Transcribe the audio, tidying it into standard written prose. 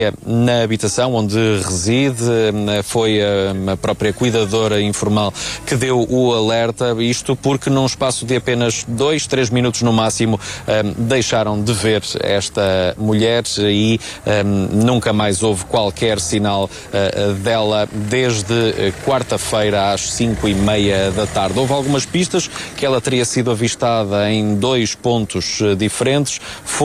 Na habitação onde reside, foi a própria cuidadora informal que deu o alerta, isto porque num espaço de apenas 2, 3 minutos no máximo deixaram de ver esta mulher e nunca mais houve qualquer sinal dela desde quarta-feira às 5:30 da tarde. Houve algumas pistas que ela teria sido avistada em 2 pontos diferentes.